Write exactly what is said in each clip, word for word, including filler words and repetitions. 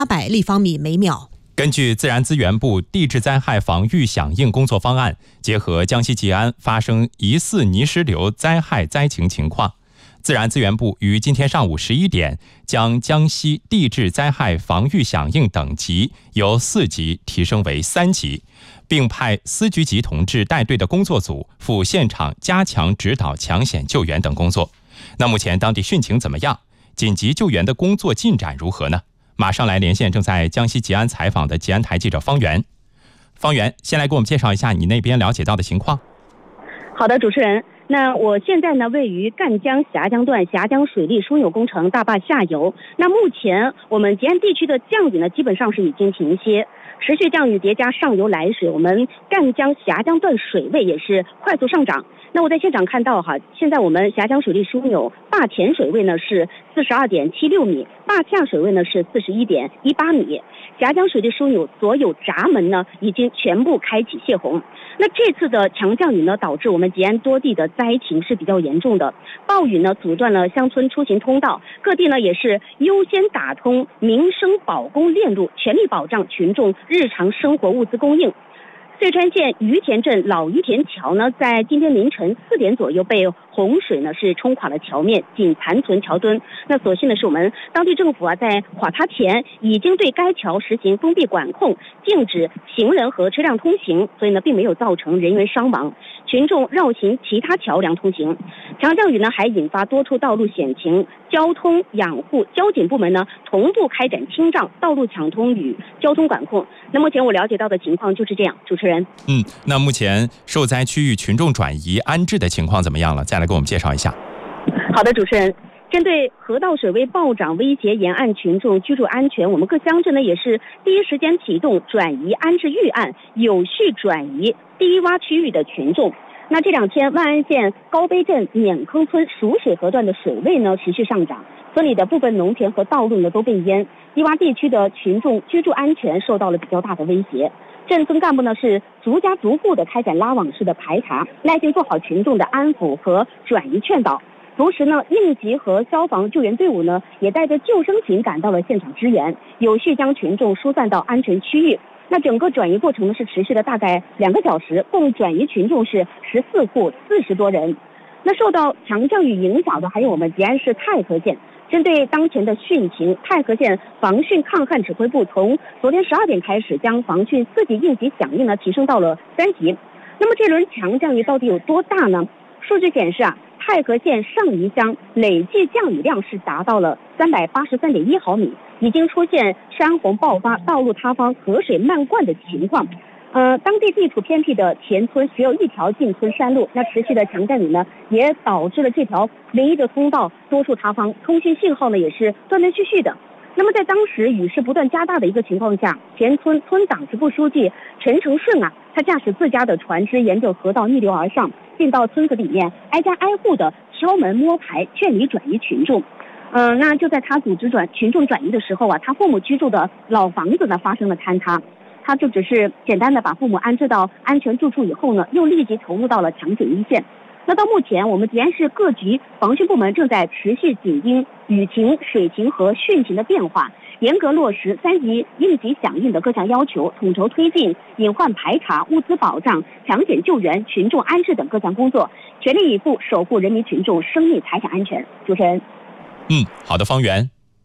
八百立方米每秒。 根据自然资源部地质灾害防御响应工作方案，结合江西吉安发生疑似泥石流灾害灾情情况，自然资源部于今天上午十一点将江西地质灾害防御响应等级由四级提升为三级，并派司局级同志带队的工作组赴现场加强指导抢险救援等工作。那目前当地汛情怎么样？紧急救援的工作进展如何呢？马上来连线正在江西吉安采访的吉安台记者方圆。方圆，先来给我们介绍一下你那边了解到的情况。 好的，主持人。那我现在呢，位于赣江峡江段峡江水利枢纽工程大坝下游。那目前我们吉安地区的降雨呢，基本上是已经停歇，持续降雨叠加上游来水，我们赣江峡江段水位也是快速上涨。那我在现场看到哈，现在我们峡江水利枢纽坝前水位呢是四十二点七六米，坝下水位呢是四十一点一八米。峡江水利枢纽所有闸门呢已经全部开启泄洪。那这次的强降雨呢，导致我们吉安多地的灾情是比较严重的。暴雨呢阻断了乡村出行通道，各地呢也是优先打通民生保供链路，全力保障群众日常生活物资供应。遂川县于田镇老于田桥呢，在今天凌晨四点左右被洪水呢是冲垮了桥面，仅残存桥墩。那所幸的是，我们当地政府啊，在垮塌前已经对该桥实行封闭管控，禁止行人和车辆通行，所以呢，并没有造成人员伤亡。群众绕行其他桥梁通行。强降雨呢，还引发多处道路险情，交通养护交警部门呢同步开展清障、道路抢通与交通管控。那目前我了解到的情况就是这样，主持人。 嗯，那目前受灾区域群众转移安置的情况怎么样了？再来给我们介绍一下。 好的，主持人。针对河道水位暴涨威胁沿岸群众居住安全，我们各乡镇呢也是第一时间启动转移安置预案，有序转移低洼区域的群众。那这两天，万安县高碑镇碾坑村蜀水河段的水位呢持续上涨，村里的部分农田和道路呢都被淹，低洼地区的群众居住安全受到了比较大的威胁。镇村干部呢是逐家逐户的开展拉网式的排查，耐心做好群众的安抚和转移劝导。同时呢，应急和消防救援队伍呢也带着救生艇赶到了现场支援，有序将群众疏散到安全区域。那整个转移过程呢是持续了大概两个小时，共转移群众是十四户四十多人。那受到强降雨影响的还有我们吉安市太和县。针对当前的汛情，太和县防汛抗旱指挥部从昨天十二点开始，将防汛四级应急响应呢提升到了三级。那么这轮强降雨到底有多大呢？数据显示啊，太和县上宜乡累计降雨量是达到了三百八十三点一毫米，已经出现山洪爆发、道路塌方、河水漫灌的情况。呃，当地地处偏僻的田村只有一条进村山路，那持续的强降雨呢，也导致了这条唯一的通道多处塌方，通讯信号呢也是断断续续的。那么在当时雨势不断加大的一个情况下，田村村党支部书记陈成顺啊，他驾驶自家的船只沿着河道逆流而上，进到村子里面，挨家挨户的敲门摸牌，劝离转移群众。嗯、呃，那就在他组织转群众转移的时候啊，他父母居住的老房子呢发生了坍塌。他就只是简单的把父母安置到安全住处以后呢，又立即投入到了抢险一线。那到目前，我们吉安市各级防汛部门正在持续紧盯雨情、水情和汛情的变化，严格落实三级应急响应的各项要求，统筹推进隐患排查、物资保障、抢险救援、群众安置等各项工作，全力以赴守护人民群众生命财产安全。主持人。 嗯，好的，方圆。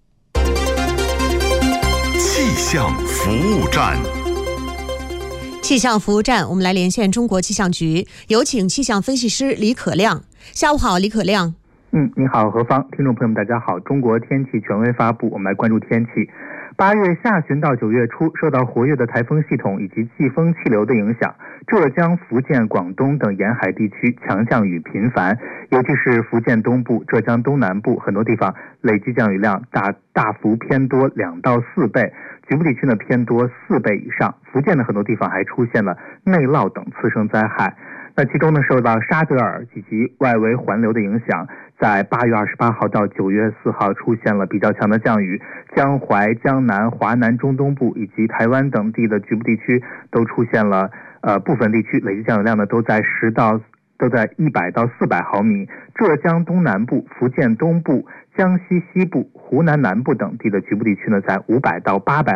气象服务站。 气象服务站，我们来连线中国气象局，有请气象分析师李可亮。下午好，李可亮。 嗯，你好，何芳，听众朋友们，大家好。中国天气权威发布，我们来关注天气。八月下旬到九月初，受到活跃的台风系统以及季风气流的影响，浙江、福建、广东等沿海地区强降雨频繁，尤其是福建东部、浙江东南部很多地方累计降雨量大大幅偏多两到四倍，局部地区呢偏多四倍以上。福建的很多地方还出现了内涝等次生灾害。那其中呢，受到沙德尔以及外围环流的影响，在八月二十八号到九月四号出现了比较强的降雨，江淮、江南、华南中东部以及台湾等地的局部地区都出现了呃部分地区累计降雨量呢都在十到都在一百到四百毫米，浙江东南部、福建东部、江西西部、湖南南部等地的局部地区呢，在五百到八百